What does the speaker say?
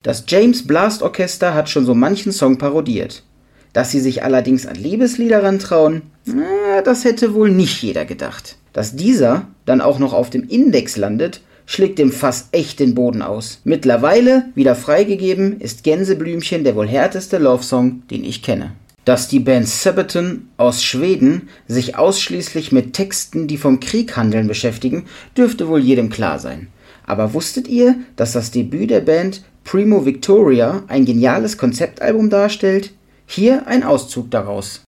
Das James Blast Orchester hat schon so manchen Song parodiert. Dass sie sich allerdings an Liebeslieder rantrauen, das hätte wohl nicht jeder gedacht. Dass dieser dann auch noch auf dem Index landet, schlägt dem Fass echt den Boden aus. Mittlerweile, wieder freigegeben, ist Gänseblümchen der wohl härteste Love-Song, den ich kenne. Dass die Band Sabaton aus Schweden sich ausschließlich mit Texten, die vom Krieg handeln, beschäftigen, dürfte wohl jedem klar sein. Aber wusstet ihr, dass das Debüt der Band Primo Victoria ein geniales Konzeptalbum darstellt? Hier ein Auszug daraus.